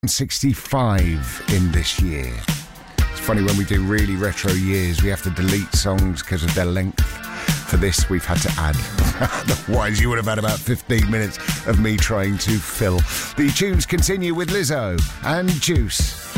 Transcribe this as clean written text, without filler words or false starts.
65 in this year. It's funny, when we do really retro years, we have to delete songs because of their length. For this, we've had to add. Otherwise, you would have had about 15 minutes of me trying to fill. The tunes continue with Lizzo and Juice.